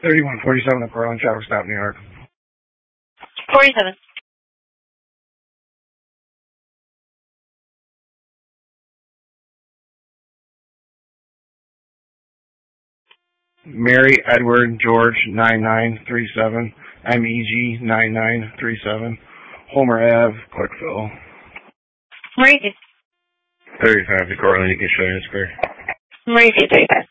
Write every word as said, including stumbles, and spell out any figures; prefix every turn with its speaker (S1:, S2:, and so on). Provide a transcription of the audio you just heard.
S1: thirty-one forty-seven at Portland Traffic Stop, New York.
S2: forty-seven.
S1: Mary Edward George nine nine three seven, M E G nine nine three seven, Homer Ave, Clarksville.
S2: Where is it?
S1: thirty-five to Cortland, you can show your square.
S2: Where is it, thirty-five?